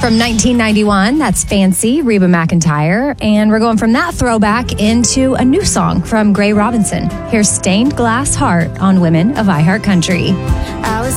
From 1991, that's Fancy, Reba McEntire. And we're going from that throwback into a new song from Gray Robinson. Here's Stained Glass Heart on Women of iHeart Country.